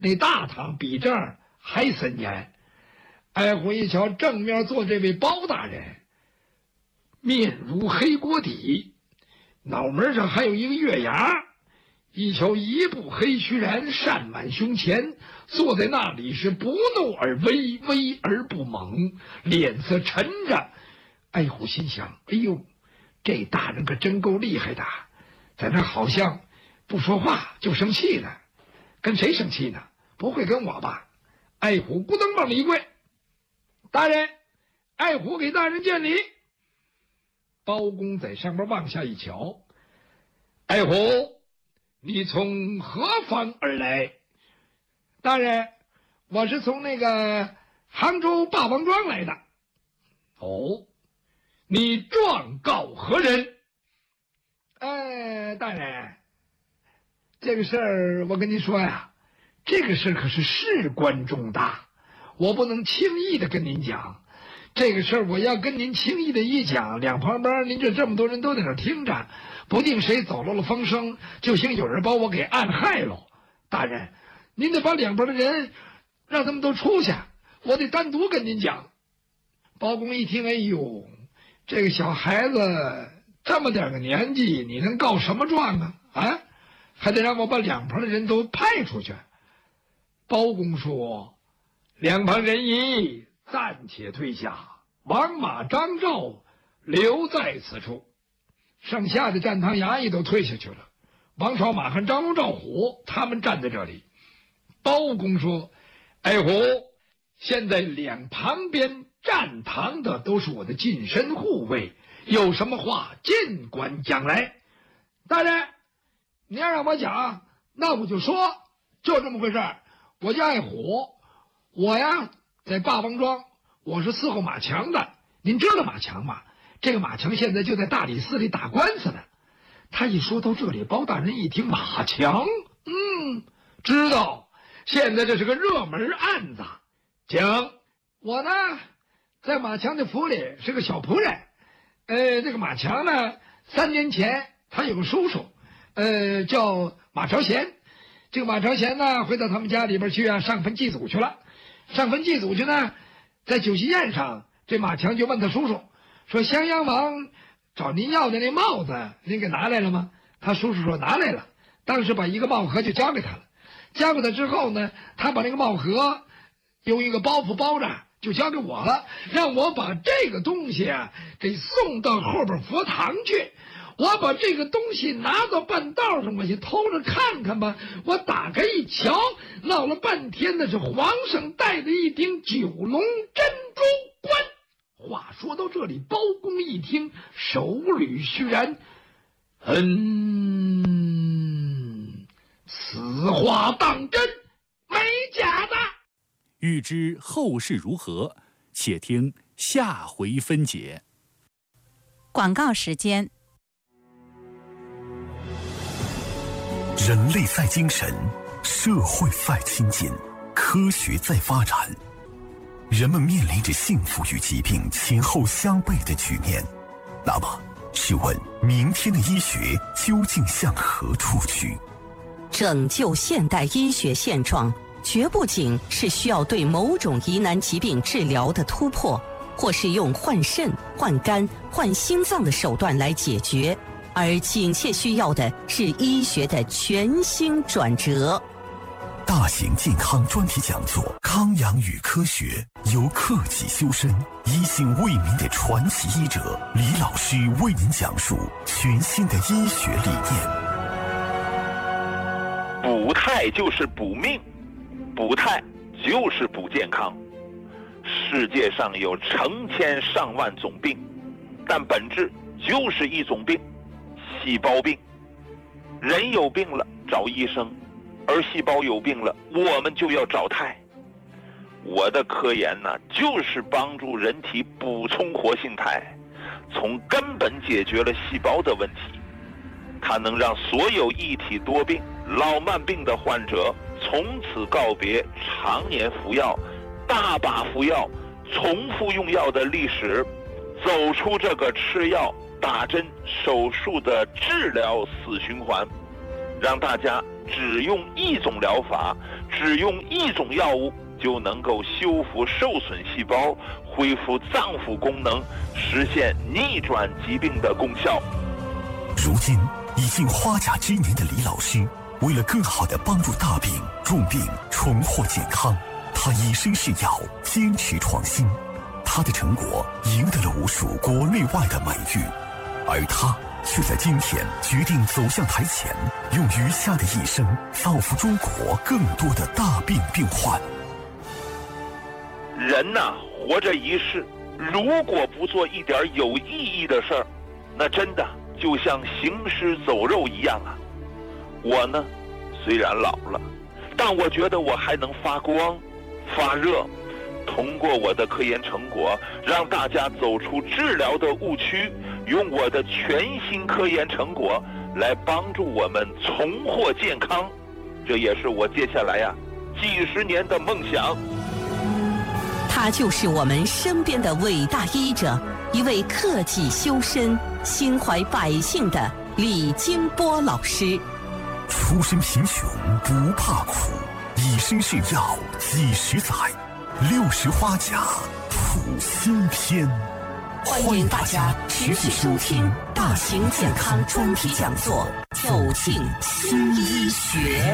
那大堂比这儿还森严。艾虎一瞧，正面坐这位包大人，面如黑锅底，脑门上还有一个月牙，一瞧一部黑须髯扇满胸前，坐在那里是不怒而威，威而不猛，脸色沉着。艾虎心想，哎呦，这大人可真够厉害的，在那好像不说话就生气呢。跟谁生气呢？不会跟我吧？艾虎咕噔往里一跪，大人，艾虎给大人见礼。包公在上边往下一瞧，艾虎，你从何方而来？大人，我是从那个杭州霸王庄来的。哦，你状告何人？大人，这个事儿我跟您说呀，这个事儿可是事关重大，我不能轻易的跟您讲。这个事儿我要跟您轻易的一讲，两旁边您这么多人都在那听着，不定谁走漏了风声，就兴有人把我给暗害了。大人，您得把两边的人让他们都出去，我得单独跟您讲。包公一听，哎呦，这个小孩子这么点个年纪，你能告什么状啊？啊，还得让我把两旁的人都派出去。包公说，两旁人一暂且退下，王马张赵留在此处。剩下的站堂衙役都退下去了，王朝马汉张龙赵虎他们站在这里。包公说，艾虎，现在两旁边站堂的都是我的近身护卫，有什么话尽管讲来。大人，你要让我讲，那我就说，就这么回事儿。我叫艾虎，我呀在霸王庄，我是伺候马强的。您知道马强吗？这个马强现在就在大理寺里打官司呢。他一说到这里，包大人一听马强，知道，现在这是个热门案子。讲，我呢在马强的府里是个小仆人。这个马强呢，3年前他有个叔叔，叫马朝贤。这个马朝贤呢，回到他们家里边去啊，上坟祭祖去了。上坟祭祖去呢，在酒席宴上，这马强就问他叔叔说：“襄阳王找您要的那帽子，您给拿来了吗？”他叔叔说：“拿来了。”当时把一个帽盒就交给他了。交给他之后呢，他把那个帽盒用一个包袱包着，就交给我了，让我把这个东西啊给送到后边佛堂去。我把这个东西拿到半道上，我去偷着看看吧。我打开一瞧，闹了半天，那是皇上戴的一顶9龙珍珠冠。话说到这里，包公一听，手捋须髯，此话当真，没假的。 欲知后事如何，且听下回分解。 广告时间。 人类在精神，社会在亲近，科学在发展。人们面临着幸福与疾病前后相悖的局面。那么，试问明天的医学究竟向何处去？ 拯救现代医学现状，绝不仅是需要对某种疑难疾病治疗的突破，或是用换肾、换肝、换心脏的手段来解决，而紧切需要的是医学的全新转折。 大型健康专题讲座《康养与科学》，由克己修身、一心为民的传奇医者李老师为您讲述全新的医学理念。 补态就是补命，补态就是补健康。世界上有成千上万种病，但本质就是一种病，细胞病。人有病了找医生，而细胞有病了我们就要找态。我的科研呢，就是帮助人体补充活性肽，从根本解决了细胞的问题。它能让所有一体多病、老慢病的患者从此告别常年服药、大把服药、重复用药的历史，走出这个吃药、打针、手术的治疗死循环，让大家只用一种疗法， 只用一种药物就能够修复受损细胞，恢复脏腑功能，实现逆转疾病的功效。 如今已近花甲之年的李老师，为了更好地帮助大病、重病重获健康，他以身试药，坚持创新。他的成果赢得了无数国内外的美誉，而他却在今天决定走向台前，用余下的一生造福中国更多的大病病患。 人呐，活着一世，如果不做一点有意义的事儿，那真的就像行尸走肉一样啊。我呢，虽然老了，但我觉得我还能发光发热，通过我的科研成果，让大家走出治疗的误区，用我的全新科研成果来帮助我们重获健康。这也是我接下来几十年的梦想。 他就是我们身边的伟大医者，一位克己修身、心怀百姓的李金波老师。 出身贫穷不怕苦，以身试药几十载，60花甲谱新篇。 欢迎大家持续收听大型健康专题讲座，走进新医学。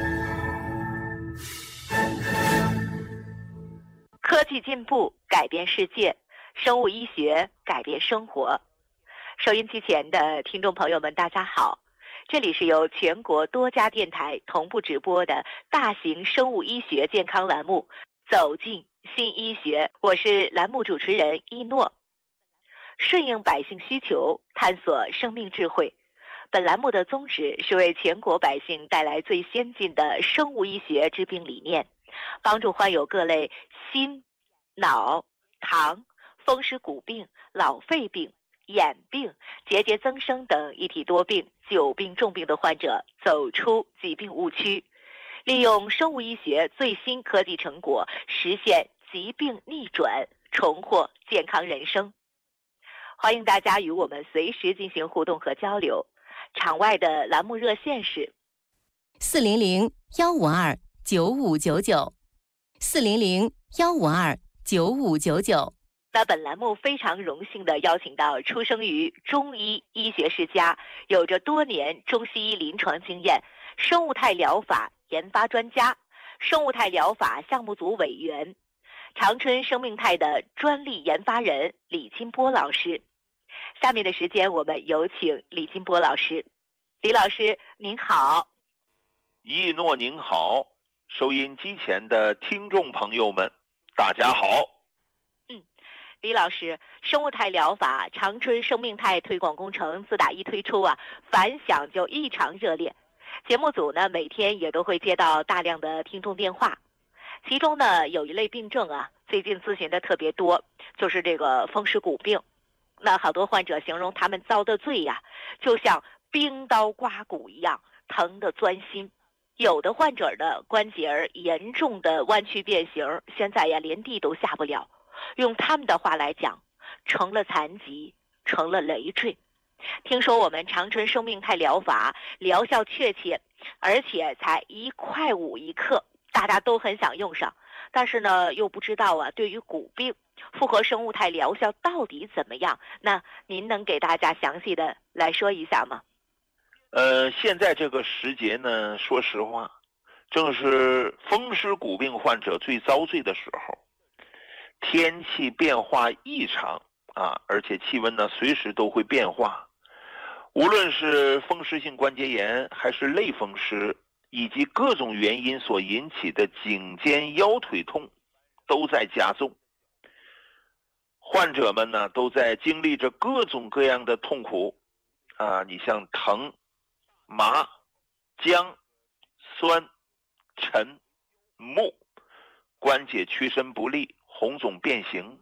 科技进步改变世界，生物医学改变生活。收音机前的听众朋友们，大家好，这里是由全国多家电台同步直播的大型生物医学健康栏目《走进新医学》，我是栏目主持人一诺。顺应百姓需求，探索生命智慧。本栏目的宗旨是为全国百姓带来最先进的生物医学治病理念，帮助患有各类心、脑、糖、风湿骨病、老肺病、眼病、节节增生等一体多病、久病重病的患者走出疾病误区，利用生物医学最新科技成果，实现疾病逆转，重获健康人生。欢迎大家与我们随时进行互动和交流。场外的栏目热线是 400-152-9599，400-152-9599。 那本栏目非常荣幸地邀请到出生于中医医学世家，有着多年中西医临床经验，生物态疗法研发专家，生物态疗法项目组委员，长春生命态的专利研发人李金波老师。下面的时间我们有请李金波老师。李老师您好。 一诺您好，收音机前的听众朋友们大家好。 李老师，生物态疗法长春生命态推广工程自打一推出反响就异常热烈。节目组呢每天也都会接到大量的听众电话，其中呢有一类病症最近咨询的特别多，就是这个风湿骨病。那好多患者形容他们遭的罪就像冰刀刮骨一样，疼得钻心。有的患者的关节严重的弯曲变形，现在连地都下不了。用他们的话来讲，成了残疾，成了累赘。听说我们长春生命态疗法疗效确切，而且才1.5块一克，大家都很想用上。但是呢，又不知道对于骨病，复合生物态疗效到底怎么样？那您能给大家详细的来说一下吗？ 现在这个时节呢，说实话，正是风湿骨病患者最遭罪的时候。天气变化异常而且气温呢随时都会变化。无论是风湿性关节炎，还是类风湿，以及各种原因所引起的颈肩腰腿痛，都在加重。患者们呢都在经历着各种各样的痛苦你像疼、麻、僵、酸、沉、木，关节屈伸不利，红肿变形。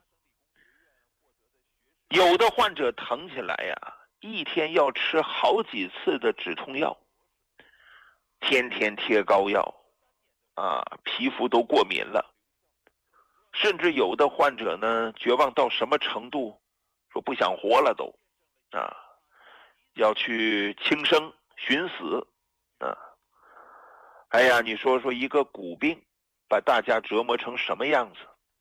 有的患者疼起来一天要吃好几次的止痛药，天天贴膏药皮肤都过敏了。甚至有的患者呢绝望到什么程度，说不想活了都要去轻生寻死哎呀，你说说一个骨病把大家折磨成什么样子？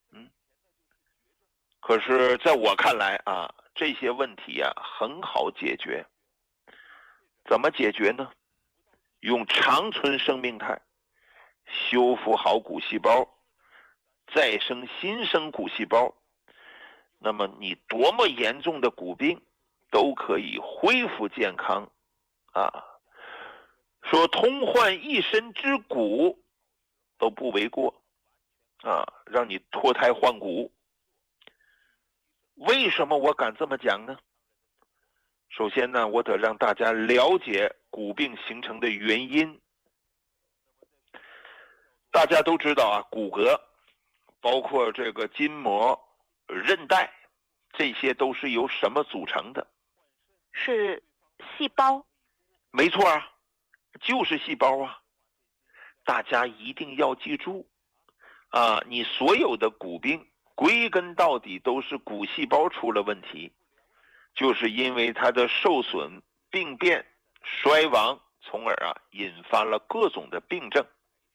可是在我看来啊，这些问题啊很好解决。怎么解决呢？用长存生命态修复好骨细胞，再生新生骨细胞，那么你多么严重的骨病都可以恢复健康啊！说通换一身之骨都不为过啊，让你脱胎换骨。为什么我敢这么讲呢？首先呢，我得让大家了解骨病形成的原因。大家都知道啊，骨骼包括这个筋膜、韧带，这些都是由什么组成的？ 是细胞。 没错啊，就是细胞啊。大家一定要记住啊，你所有的骨病归根到底都是骨细胞出了问题，就是因为它的受损、病变、衰亡，从而啊引发了各种的病症。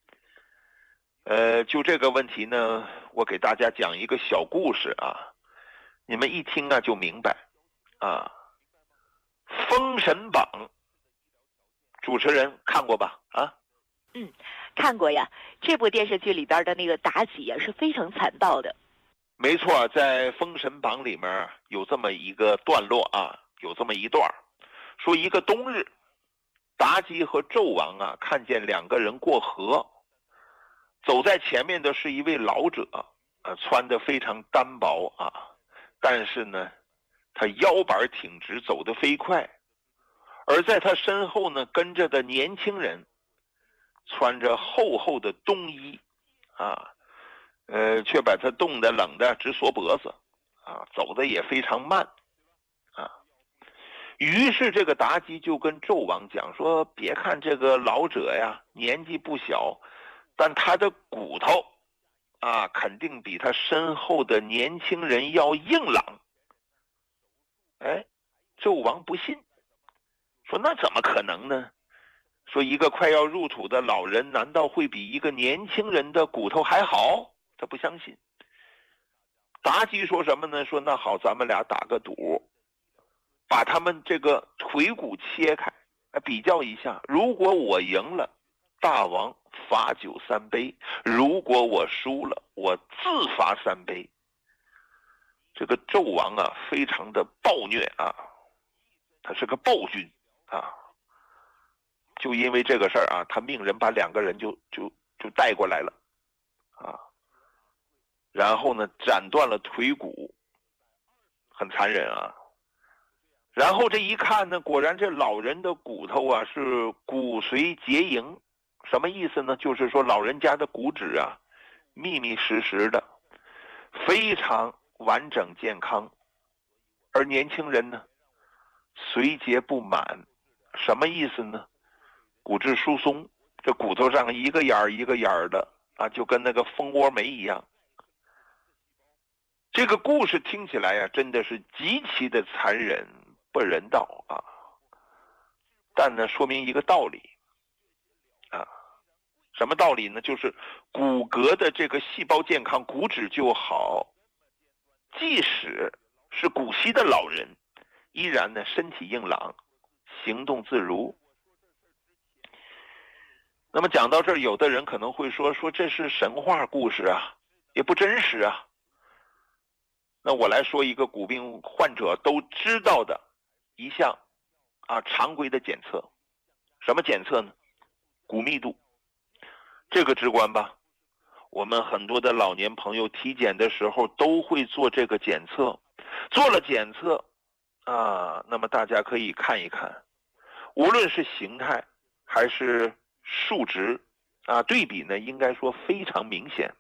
就这个问题呢，我给大家讲一个小故事啊，你们一听啊就明白啊。《封神榜》主持人看过吧？啊， 看过呀。这部电视剧里边的那个妲己啊，是非常残暴的。 没错，在《封神榜》里面有这么一个段落啊，有这么一段，说一个冬日，妲己和纣王啊看见两个人过河，走在前面的是一位老者，穿得非常单薄啊，但是呢，他腰板挺直，走得飞快。而在他身后呢，跟着的年轻人，穿着厚厚的冬衣啊，却把他冻得冷得直缩脖子啊，走得也非常慢啊。于是这个妲己就跟纣王讲说，别看这个老者呀年纪不小，但他的骨头啊肯定比他身后的年轻人要硬朗。哎，纣王不信，说那怎么可能呢？说一个快要入土的老人难道会比一个年轻人的骨头还好？他不相信。妲己说什么呢？说那好，咱们俩打个赌，把他们这个腿骨切开，比较一下，如果我赢了，大王罚酒3杯，如果我输了，我自罚3杯。这个纣王啊非常的暴虐啊，他是个暴君啊，就因为这个事儿啊，他命人把两个人就带过来了啊，然后呢斩断了腿骨，很残忍啊。然后这一看呢，果然这老人的骨头啊是骨髓结营，什么意思呢？就是说老人家的骨质啊密密实实的，非常完整健康。而年轻人呢髓结不满，什么意思呢？骨质疏松，这骨头上一个眼儿一个眼儿的啊，就跟那个蜂窝煤一样。这个故事听起来呀，真的是极其的残忍不人道啊，但呢说明一个道理啊，什么道理呢？就是骨骼的这个细胞健康，骨质就好，即使是古稀的老人，依然呢身体硬朗，行动自如。那么讲到这儿，有的人可能会说这是神话故事啊，也不真实啊。那我来说一个骨病患者都知道的一项啊常规的检测。什么检测呢？骨密度。这个直观吧，我们很多的老年朋友体检的时候都会做这个检测。做了检测啊，那么大家可以看一看，无论是形态还是数值啊，对比呢应该说非常明显。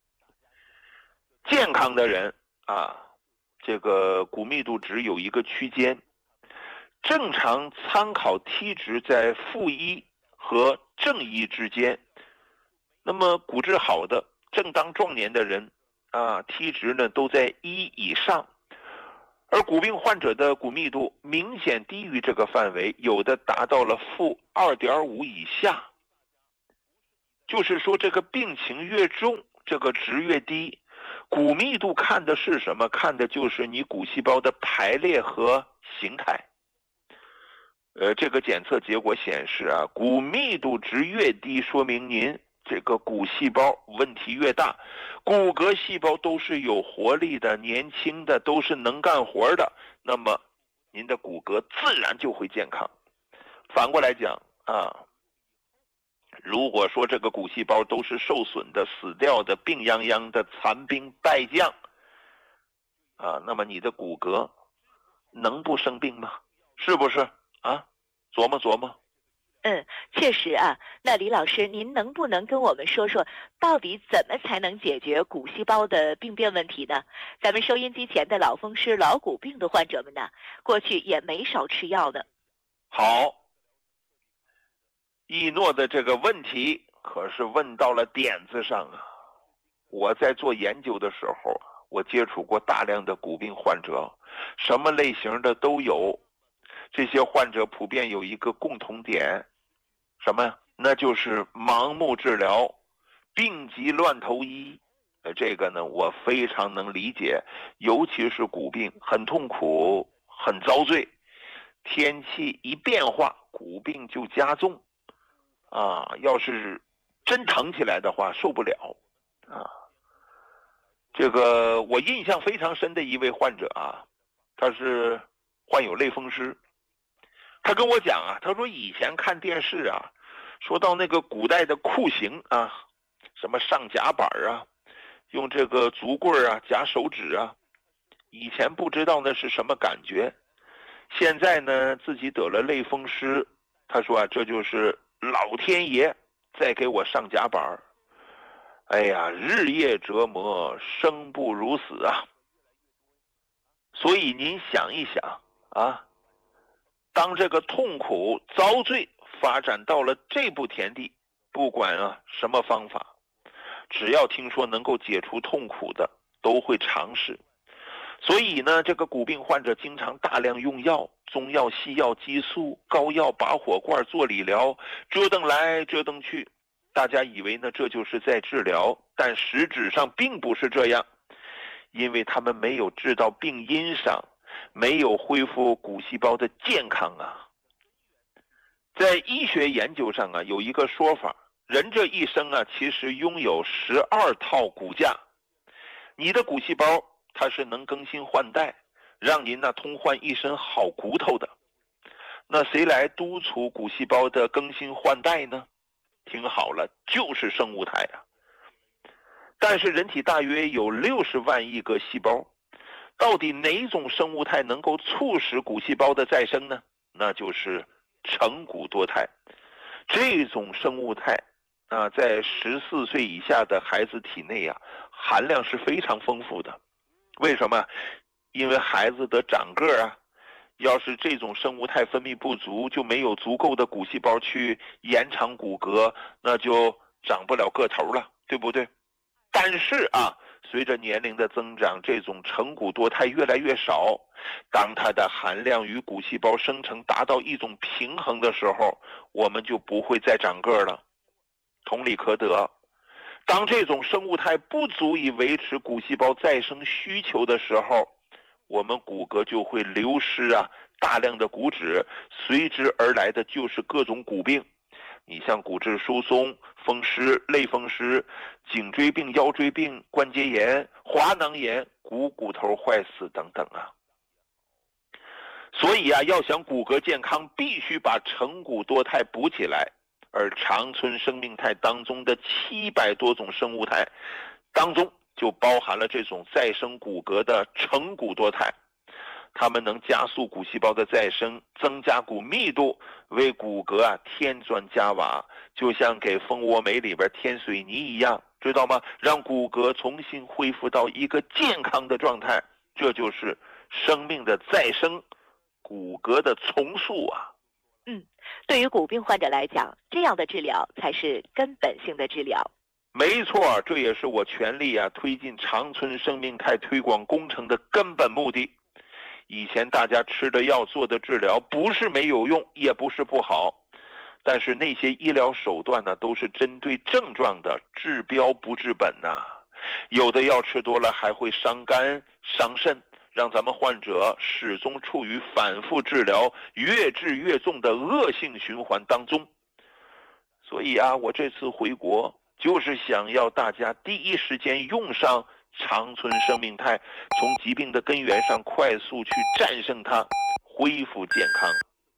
健康的人啊，这个骨密度值有一个区间，正常参考 T 值在-1和正1之间。那么骨质好的正当壮年的人啊 ，T 值呢都在1以上。而骨病患者的骨密度明显低于这个范围，有的达到了-2.5以下。 就是说这个病情越重，这个值越低。骨密度看的是什么？看的就是你骨细胞的排列和形态。这个检测结果显示啊，骨密度值越低，说明您这个骨细胞问题越大。骨骼细胞都是有活力的、年轻的，都是能干活的，那么您的骨骼自然就会健康。反过来讲啊，如果说这个骨细胞都是受损的、死掉的、病殃殃的、残兵败将啊，那么你的骨骼能不生病吗？是不是啊？琢磨琢磨。 确实啊。那李老师，您能不能跟我们说说，到底怎么才能解决骨细胞的病变问题呢？咱们收音机前的老风湿、老骨病的患者们呢，过去也没少吃药的。 好，一诺的这个问题可是问到了点子上啊。我在做研究的时候，我接触过大量的骨病患者，什么类型的都有。这些患者普遍有一个共同点，什么呀？那就是盲目治疗，病急乱投医。这个呢，我非常能理解，尤其是骨病，很痛苦，很遭罪。天气一变化，骨病就加重啊！要是真疼起来的话，受不了啊！这个我印象非常深的一位患者啊，他是患有类风湿。他跟我讲啊，他说以前看电视啊，说到那个古代的酷刑啊，什么上夹板啊，用这个竹棍啊夹手指啊，以前不知道那是什么感觉，现在呢自己得了类风湿，他说啊，这就是老天爷在给我上夹板。哎呀，日夜折磨，生不如死啊！所以您想一想啊，当这个痛苦遭罪发展到了这步田地，不管啊什么方法，只要听说能够解除痛苦的，都会尝试。所以呢，这个骨病患者经常大量用药，中药、西药、激素、膏药、拔火罐、做理疗，折腾来折腾去。大家以为呢这就是在治疗，但实质上并不是这样，因为他们没有治到病因上，没有恢复骨细胞的健康啊。在医学研究上啊，有一个说法，人这一生啊，其实拥有12套骨架。你的骨细胞它是能更新换代，让您呢通换一身好骨头的。那谁来督促骨细胞的更新换代呢？听好了，就是生物态啊。但是人体大约有60万亿个细胞，到底哪种生物态能够促使骨细胞的再生呢？那就是成骨多态。这种生物态啊，在14岁以下的孩子体内啊，含量是非常丰富的。为什么？因为孩子的长个啊，要是这种生物态分泌不足，就没有足够的骨细胞去延长骨骼，那就长不了个头了，对不对？但是啊，随着年龄的增长，这种成骨多态越来越少。当它的含量与骨细胞生成达到一种平衡的时候，我们就不会再长个了。同理可得，当这种生物态不足以维持骨细胞再生需求的时候，我们骨骼就会流失啊，大量的骨质，随之而来的就是各种骨病。你像骨质疏松、风湿、类风湿、颈椎病、腰椎病、关节炎、滑囊炎、骨头坏死等等啊。所以啊，要想骨骼健康，必须把成骨多态补起来。而长春生命态当中的700多种生物态当中，就包含了这种再生骨骼的成骨多态。它们能加速骨细胞的再生，增加骨密度，为骨骼啊添砖加瓦，就像给蜂窝煤里边添水泥一样，知道吗？让骨骼重新恢复到一个健康的状态，这就是生命的再生，骨骼的重塑啊。 对于骨病患者来讲，这样的治疗才是根本性的治疗。 没错，这也是我全力啊推进长春生命态推广工程的根本目的。以前大家吃的药做的治疗不是没有用，也不是不好， 但是那些医疗手段呢，都是针对症状的，治标不治本呐。有的药吃多了还会伤肝伤肾，让咱们患者始终处于反复治疗、越治越重的恶性循环当中。所以啊，我这次回国就是想要大家第一时间用上长春生命肽，从疾病的根源上快速去战胜它，恢复健康。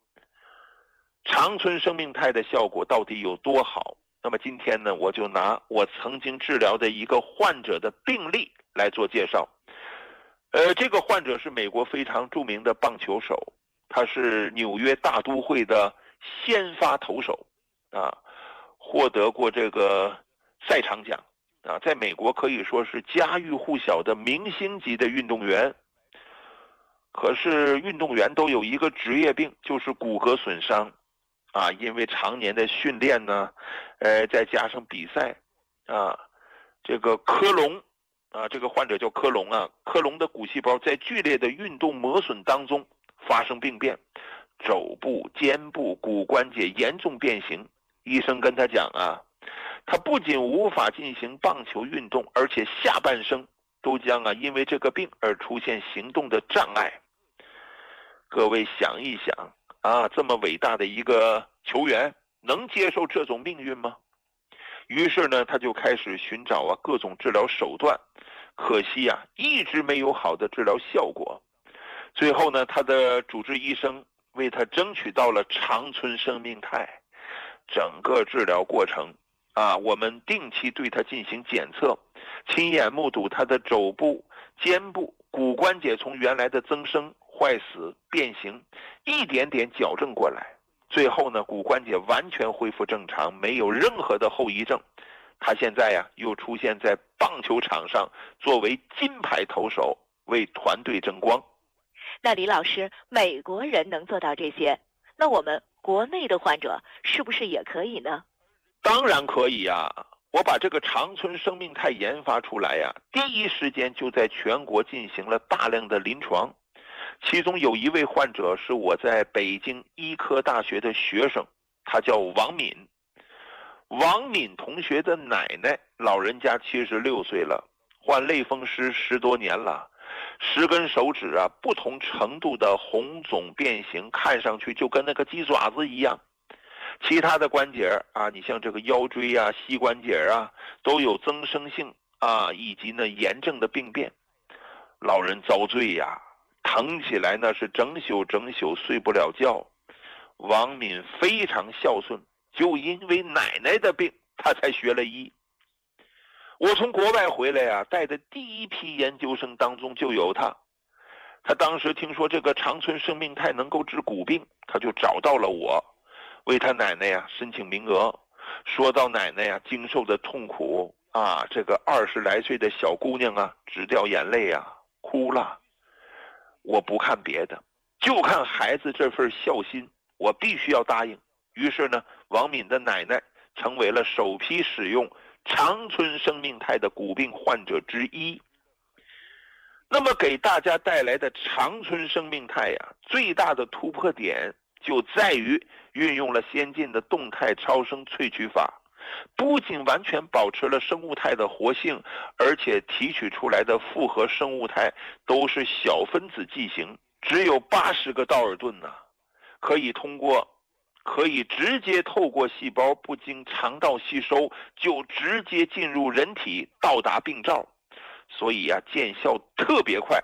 长春生命肽的效果到底有多好？那么今天呢，我就拿我曾经治疗的一个患者的病例来做介绍。这个患者是美国非常著名的棒球手，他是纽约大都会的先发投手啊，获得过这个赛场奖啊，在美国可以说是家喻户晓的明星级的运动员。可是运动员都有一个职业病，就是骨骼损伤啊，因为常年的训练呢，再加上比赛啊，这个科隆啊，这个患者叫科隆啊，科隆的骨细胞在剧烈的运动磨损当中发生病变，肘部、肩部骨关节严重变形。医生跟他讲啊，他不仅无法进行棒球运动，而且下半生都将因为这个病而出现行动的障碍。各位想一想啊，这么伟大的一个球员能接受这种命运吗？于是呢，他就开始寻找各种治疗手段，可惜一直没有好的治疗效果。最后呢，他的主治医生为他争取到了长春生命肽。整个治疗过程我们定期对他进行检测，亲眼目睹他的肘部、肩部骨关节从原来的增生、坏死、变形一点点矫正过来，最后呢，骨关节完全恢复正常，没有任何的后遗症。他现在又出现在棒球场上，作为金牌投手为团队争光。 那李老师，美国人能做到这些，那我们国内的患者是不是也可以呢？ 当然可以呀！我把这个长春生命肽研发出来第一时间就在全国进行了大量的临床。其中有一位患者是我在北京医科大学的学生，他叫王敏。王敏同学的奶奶老人家76岁了，患类风湿10多年了，10根手指不同程度的红肿变形，看上去就跟那个鸡爪子一样。其他的关节你像这个腰椎膝关节都有增生性以及呢炎症的病变。老人遭罪疼起来那是整宿睡不了觉。王敏非常孝顺，就因为奶奶的病他才学了医。我从国外回来带的第一批研究生当中就有他。他当时听说这个长春生命肽能够治骨病，他就找到了我，为他奶奶申请名额。说到奶奶经受的痛苦这个20来岁的小姑娘直掉眼泪哭了。我不看别的，就看孩子这份孝心，我必须要答应。于是呢，王敏的奶奶成为了首批使用长春生命肽的骨病患者之一。那么给大家带来的长春生命肽最大的突破点就在于运用了先进的动态超声萃取法，不仅完全保持了生物肽的活性，而且提取出来的复合生物肽都是小分子剂型，只有80个道尔顿可以直接透过细胞，不经肠道吸收，就直接进入人体，到达病灶，所以见效特别快。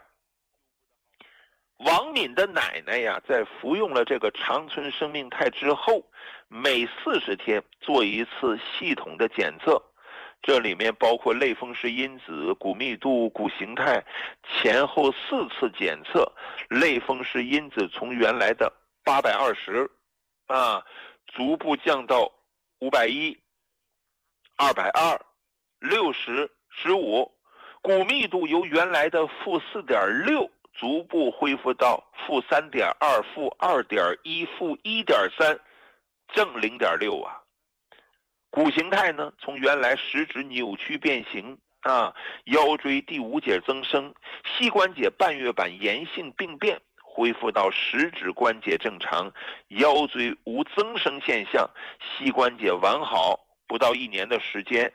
王敏的奶奶在服用了这个长春生命肽之后，每40天做一次系统的检测，这里面包括类风湿因子、骨密度、骨形态，前后4次检测，类风湿因子从原来的820逐步降到510、220、60、15，骨密度由原来的-4.6逐步恢复到-3.2、-2.1、-1.3，正0.6骨形态呢，从原来食指扭曲变形腰椎第5节增生，膝关节半月板炎性病变， 恢复到食指关节正常，腰椎无增生现象，膝关节完好。不到1年的时间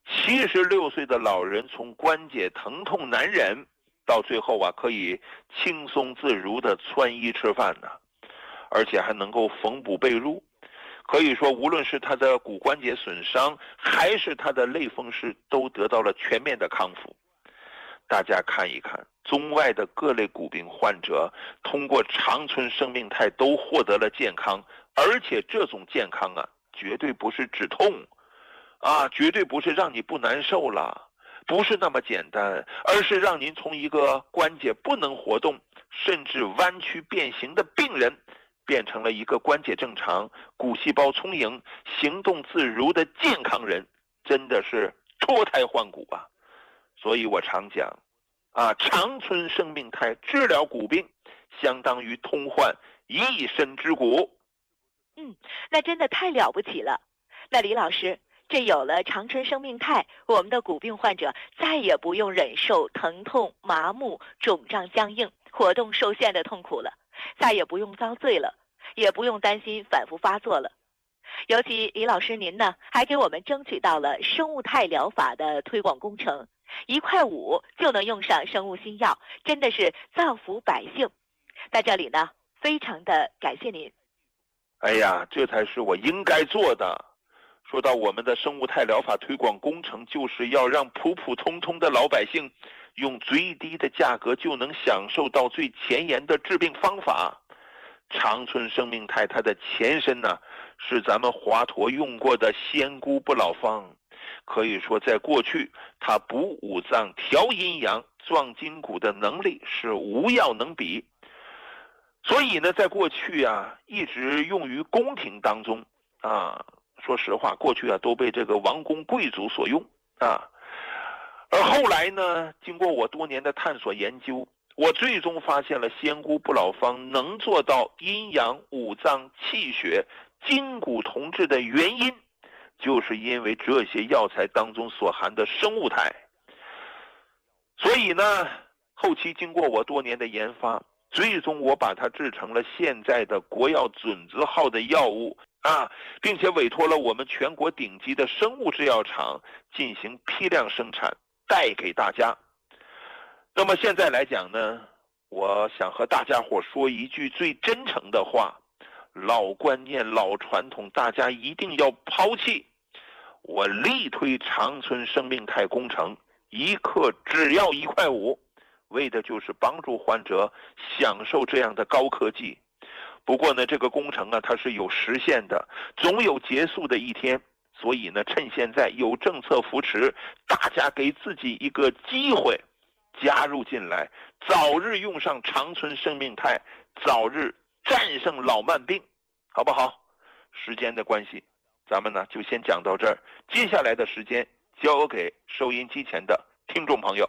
，76岁的老人从关节疼痛难忍，到最后可以轻松自如地穿衣吃饭呢，而且还能够缝补被褥。可以说，无论是他的骨关节损伤，还是他的类风湿，都得到了全面的康复。大家看一看，中外的各类骨病患者通过长春生命态都获得了健康，而且这种健康绝对不是止痛绝对不是让你不难受了，不是那么简单，而是让您从一个关节不能活动，甚至弯曲变形的病人，变成了一个关节正常、骨细胞充盈、行动自如的健康人，真的是脱胎换骨啊！所以我常讲长春生命态治疗骨病，相当于通换一身之骨。 那真的太了不起了。那李老师，这有了长春生命态，我们的骨病患者再也不用忍受疼痛、麻木、肿胀僵硬、活动受限的痛苦了，再也不用遭罪了，也不用担心反复发作了。尤其李老师您呢，还给我们争取到了生物态疗法的推广工程，1块5就能用上生物新药，真的是造福百姓。在这里呢，非常的感谢您。 哎呀，这才是我应该做的。说到我们的生物态疗法推广工程，就是要让普普通通的老百姓用最低的价格就能享受到最前沿的治病方法。长春生命态它的前身是咱们华佗用过的仙姑不老方，可以说在过去它补五脏、调阴阳、壮筋骨的能力是无药能比。所以呢，在过去一直用于宫廷当中说实话，过去都被这个王公贵族所用而后来呢，经过我多年的探索研究，我最终发现了仙姑不老方能做到阴阳、五脏、气血、筋骨同治的原因，就是因为这些药材当中所含的生物态。所以呢，后期经过我多年的研发，最终我把它制成了现在的国药准字号的药物并且委托了我们全国顶级的生物制药厂进行批量生产，带给大家。那么现在来讲呢，我想和大家伙说一句最真诚的话，老观念、老传统，大家一定要抛弃。我力推长春生命态工程，1克只要1块5，为的就是帮助患者享受这样的高科技。不过呢，这个工程它是有时限的，总有结束的一天。所以呢，趁现在有政策扶持，大家给自己一个机会，加入进来，早日用上长春生命态，早日战胜老慢病，好不好？时间的关系，咱们呢就先讲到这儿，接下来的时间交给收音机前的听众朋友。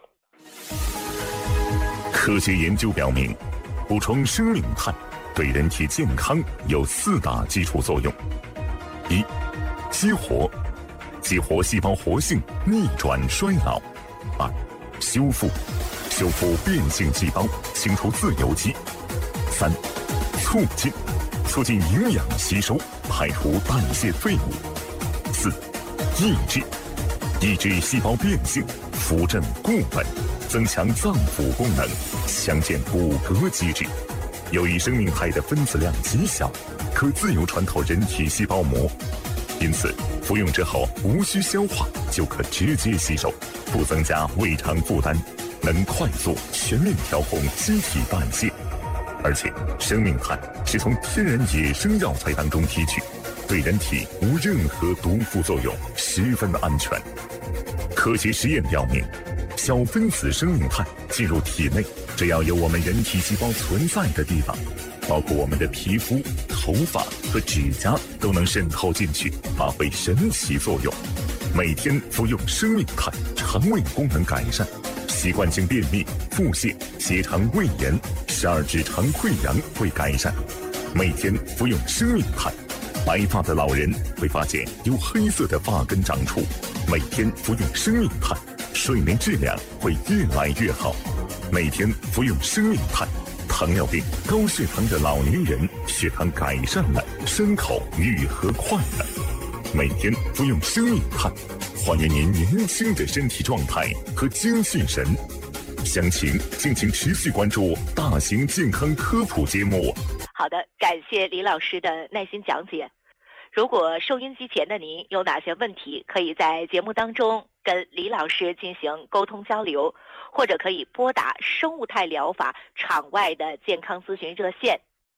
科学研究表明，补充生命态对人体健康有4大基础作用：一、激活细胞活性，逆转衰老；二、修复变性细胞，清除自由基；三、促进营养吸收，排除代谢废物；四、抑制细胞变性，扶正固本，增强脏腑功能，强健骨骼机制。由于生命态的分子量极小，可自由穿透人体细胞膜，因此服用之后无需消化就可直接吸收，不增加胃肠负担，能快速全面调控机体代谢。而且生命态是从天然野生药材当中提取，对人体无任何毒副作用，十分安全。科学实验表明，小分子生命态进入体内，只要有我们人体细胞存在的地方，包括我们的皮肤、头发和指甲，都能渗透进去，发挥神奇作用。每天服用生命态，肠胃功能改善，习惯性便秘、腹泻、结肠胃炎、十二指肠溃疡会改善。每天服用生命态，白发的老人会发现有黑色的发根长出。每天服用生命态，睡眠质量会越来越好。每天服用生命态， 糖尿病、高血糖的老年人血糖改善了，伤口愈合快了。每天服用生命肽，还原您年轻的身体状态和精气神。详情敬请持续关注大型健康科普节目。 好的，感谢李老师的耐心讲解。如果收音机前的您有哪些问题，可以在节目当中跟李老师进行沟通交流，或者可以拨打生物态疗法场外的健康咨询热线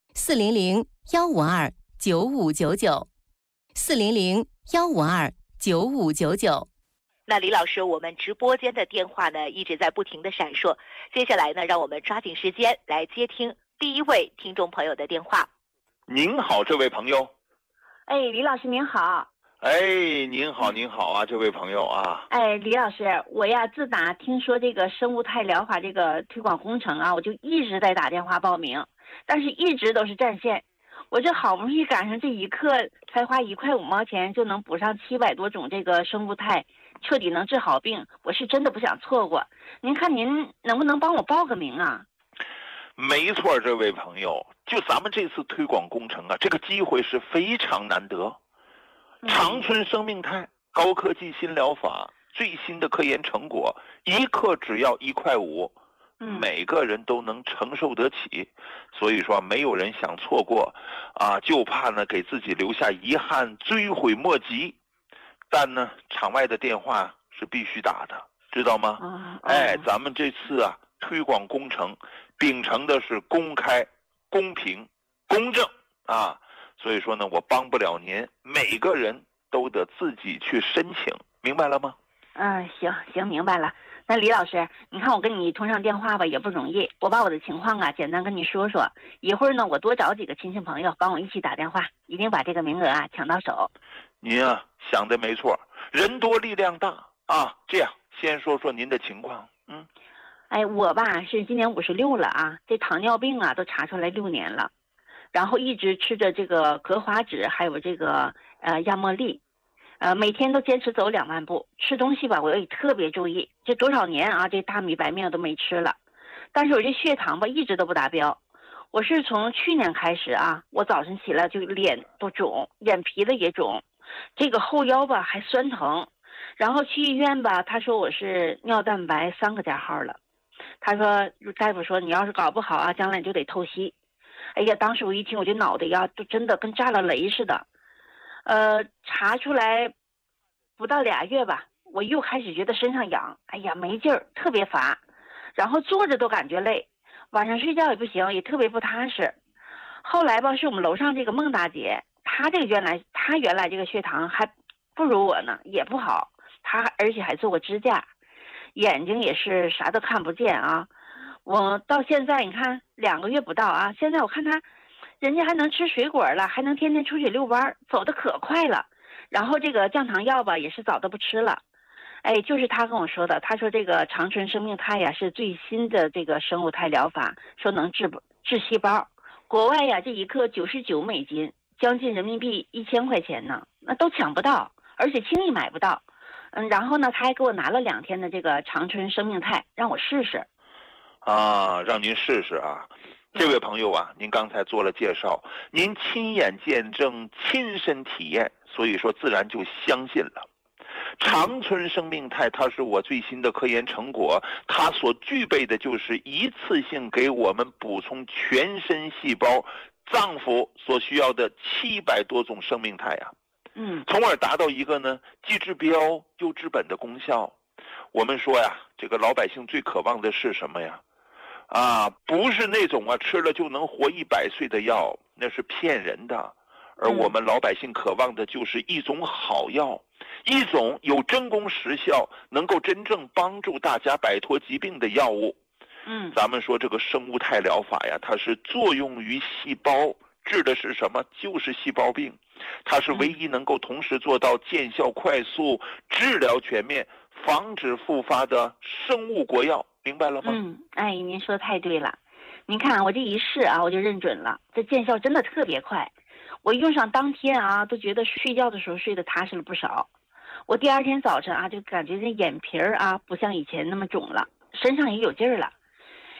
400-152-9599，400-152-9599。 那李老师，我们直播间的电话呢一直在不停的闪烁，接下来呢，让我们抓紧时间来接听第一位听众朋友的电话。 您好，这位朋友。 哎，李老师您好。 哎，您好，您好啊，这位朋友啊。 哎，李老师，我呀自打听说这个生物态疗法这个推广工程啊，我就一直在打电话报名，但是一直都是占线。我这好不容易赶上这一刻，才花1块5毛钱就能补上700多种这个生物态，彻底能治好病，我是真的不想错过。您看您能不能帮我报个名啊？ 没错，这位朋友，就咱们这次推广工程啊，这个机会是非常难得。长春生命态高科技新疗法最新的科研成果，一克只要1块5，每个人都能承受得起，所以说没有人想错过啊，就怕呢给自己留下遗憾，追悔莫及。但呢，场外的电话是必须打的，知道吗？哎，咱们这次啊推广工程秉承的是公开、公平、公正啊，所以说呢，我帮不了您，每个人都得自己去申请，明白了吗？ 行，明白了。那李老师，你看我跟你通上电话吧也不容易，我把我的情况啊简单跟你说说，一会儿呢我多找几个亲戚朋友帮我一起打电话，一定把这个名额啊抢到手。 您啊想的没错，人多力量大啊。这样，先说说您的情况。 哎，我吧是今年56了啊，这糖尿病啊都查出来6年了，然后一直吃着这个格华脂，还有这个亚莫利，每天都坚持走2万步，吃东西吧我也特别注意，这多少年啊，这大米白面都没吃了，但是我这血糖吧一直都不达标。我是从去年开始啊，我早晨起来就脸都肿，眼皮子也肿，这个后腰吧还酸疼，然后去医院吧，他说我是尿蛋白3个加号了，他说大夫说你要是搞不好啊，将来你就得透析。哎呀，当时我一听我这脑袋呀，都真的跟炸了雷似的。查出来不到2月吧，我又开始觉得身上痒，哎呀没劲儿，特别乏，然后坐着都感觉累，晚上睡觉也不行，也特别不踏实。后来吧，是我们楼上这个孟大姐，她原来这个血糖还不如我呢，也不好，她而且还做过支架，眼睛也是啥都看不见啊。我到现在你看2个月不到啊，现在我看她人家还能吃水果了，还能天天出去遛弯，走得可快了。然后这个降糖药吧也是早都不吃了。哎，就是他跟我说的，他说这个长春生命态呀是最新的这个生物态疗法，说能治细胞。国外呀这一克99美金，将近人民币1000块钱呢，那都抢不到，而且轻易买不到。然后呢他还给我拿了2天的这个长春生命态让我试试。 啊，让您试试啊。这位朋友啊，您刚才做了介绍，您亲眼见证、亲身体验，所以说自然就相信了。长春生命态它是我最新的科研成果，它所具备的就是一次性给我们补充全身细胞、脏腑所需要的700多种生命态啊，从而达到一个呢既治标又治本的功效。我们说呀，这个老百姓最渴望的是什么呀？不是那种吃了就能活100岁的药，那是骗人的。而我们老百姓渴望的就是一种好药，一种有真功实效，能够真正帮助大家摆脱疾病的药物。咱们说这个生物态疗法呀，它是作用于细胞，治的是什么？就是细胞病。它是唯一能够同时做到见效快速、治疗全面、防止复发的生物国药，明白了吗？ 哎，您说的太对了。您看我这一试啊，我就认准了，这见效真的特别快。我用上当天啊，都觉得睡觉的时候睡得踏实了不少。我第2天早晨啊，就感觉这眼皮儿啊不像以前那么肿了，身上也有劲儿了。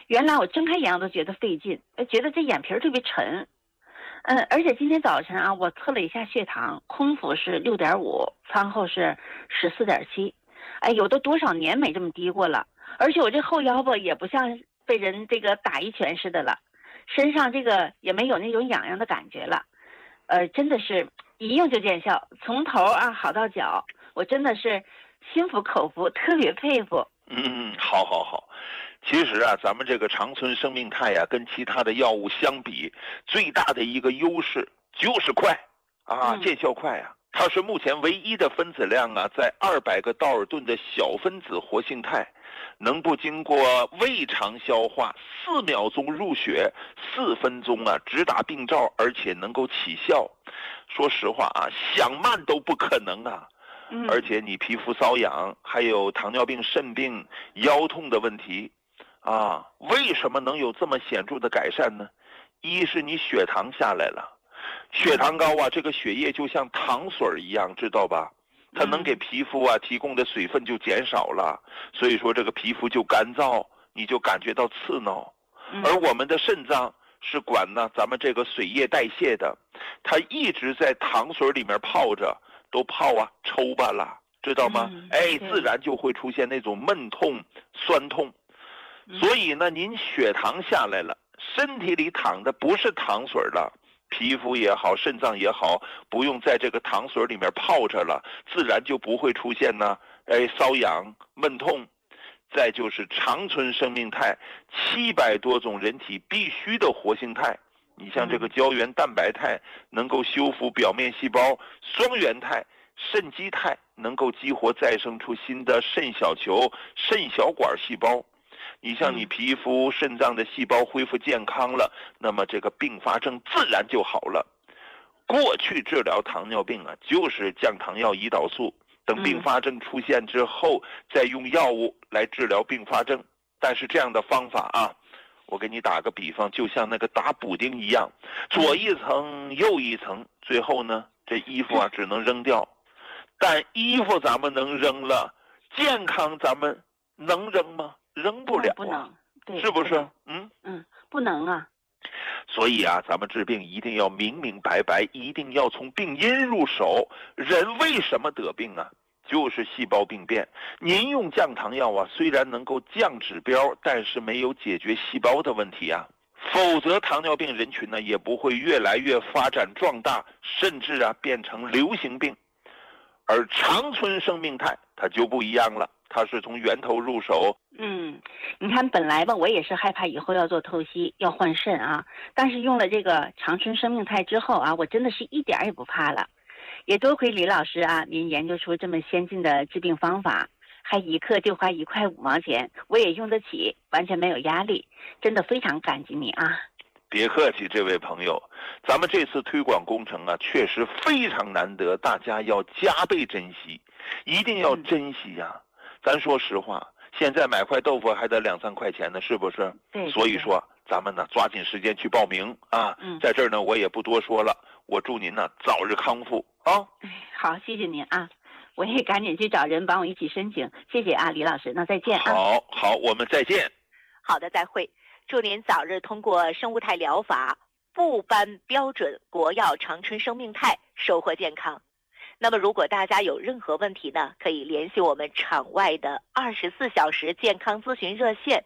原来我睁开眼我都觉得费劲，觉得这眼皮特别沉。而且今天早晨啊，我测了一下血糖，空腹是6.5，餐后是14.7。哎，有的多少年没这么低过了。而且我这后腰吧，也不像被人这个打一拳似的了，身上这个也没有那种痒痒的感觉了。真的是一用就见效，从头啊好到脚，我真的是心服口服，特别佩服。 好。其实啊，咱们这个长春生命肽呀，跟其他的药物相比，最大的一个优势就是快啊，见效快啊。它是目前唯一的分子量啊，在200个道尔顿的小分子活性肽，能不经过胃肠消化，4秒钟入血，4分钟啊直达病灶，而且能够起效。说实话啊，想慢都不可能啊。而且你皮肤瘙痒，还有糖尿病、肾病、腰痛的问题啊，为什么能有这么显著的改善呢？一是你血糖下来了，血糖高啊，这个血液就像糖水一样，知道吧？它能给皮肤啊提供的水分就减少了，所以说这个皮肤就干燥，你就感觉到刺挠。而我们的肾脏是管呢咱们这个水液代谢的，它一直在糖水里面泡着，都泡啊抽巴了，知道吗？自然就会出现那种闷痛、酸痛。所以呢，您血糖下来了，身体里淌的不是糖水了，皮肤也好，肾脏也好，不用在这个糖水里面泡着了，自然就不会出现呢瘙痒、闷痛。再就是长春生命肽，700多种人体必须的活性肽。你像这个胶原蛋白肽能够修复表面细胞，双原肽、肾基肽能够激活再生出新的肾小球、肾小管细胞。你像你皮肤、肾脏的细胞恢复健康了，那么这个并发症自然就好了。过去治疗糖尿病啊，就是降糖药、胰岛素，等并发症出现之后，再用药物来治疗并发症。但是这样的方法啊，我给你打个比方，就像那个打补丁一样，左一层右一层，最后呢，这衣服啊只能扔掉。但衣服咱们能扔了，健康咱们能扔吗？扔不了啊， 不能，对， 是不是？ 不能啊。 所以啊，咱们治病一定要明明白白，一定要从病因入手。人为什么得病啊？就是细胞病变。您用降糖药啊，虽然能够降指标，但是没有解决细胞的问题啊。否则糖尿病人群呢，也不会越来越发展壮大，甚至啊变成流行病。而长春生命肽它就不一样了，它是从源头入手。 你看本来吧，我也是害怕以后要做透析，要换肾啊。但是用了这个长春生命肽之后啊，我真的是一点也不怕了。也多亏李老师啊，您研究出这么先进的治病方法，还1克就花1块5毛钱，我也用得起，完全没有压力，真的非常感激你啊。 别客气，这位朋友，咱们这次推广工程啊，确实非常难得，大家要加倍珍惜，一定要珍惜呀。咱说实话，现在买块豆腐还得2-3块钱呢，是不是？ 对。 所以说，咱们呢抓紧时间去报名啊。在这儿呢，我也不多说了，我祝您呢早日康复啊。 好，谢谢您啊，我也赶紧去找人帮我一起申请，谢谢啊，李老师，那再见啊。 好，我们再见。 好的，再会。祝您早日通过生物肽疗法，部颁标准国药长春生命肽，收获健康。那么如果大家有任何问题呢，可以联系我们场外的24小时健康咨询热线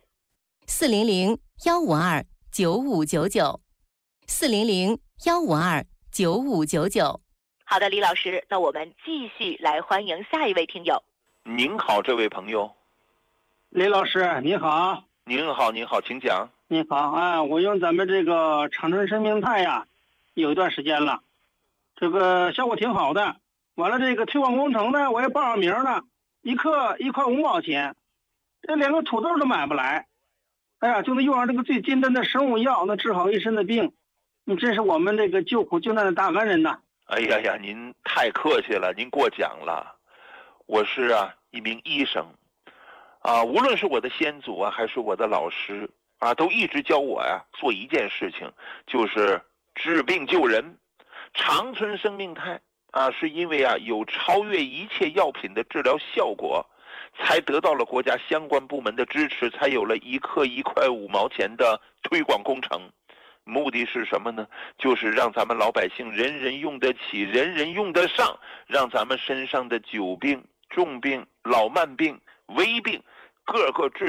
400-152-9599，400-152-9599。 好的，李老师，那我们继续来欢迎下一位听友。 您好，这位朋友。 李老师，你好。 您好，请讲。 你好啊，我用咱们这个长春生命肽呀，有一段时间了，这个效果挺好的。完了，这个推广工程呢，我也报上名了，1克1块5毛钱，这连个土豆都买不来。哎呀，就能用上这个最简单的生物药，能治好一身的病。你真是我们这个救苦救难的大恩人呐！ 哎呀，您太客气了，您过奖了。我是一名医生。无论是我的先祖还是我的老师都一直教我做一件事情，就是治病救人。长春生命肽是因为有超越一切药品的治疗效果， 才得到了国家相关部门的支持，才有了1克1块5毛钱的推广工程。目的是什么呢？就是让咱们老百姓人人用得起，人人用得上，让咱们身上的久病、重病、老慢病、危病，个个治